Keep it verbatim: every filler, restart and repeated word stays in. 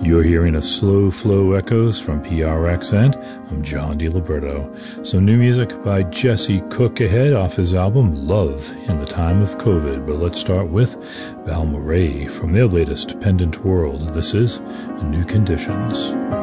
You're hearing a slow flow echoes from P R X, and I'm John DiLiberto. Some new music by Jesse Cook ahead off his album Love in the Time of COVID. But let's start with Balmorhea from their latest Pendant World. This is New Conditions.